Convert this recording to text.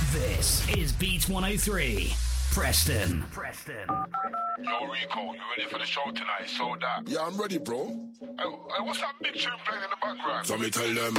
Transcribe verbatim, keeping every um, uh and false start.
This is Beat one oh three, Preston. Preston. Yo, Rico, you ready for the show tonight? So that. Yeah, I'm ready, bro. Hey, hey, what's that big tune playing in the background? So me tell them.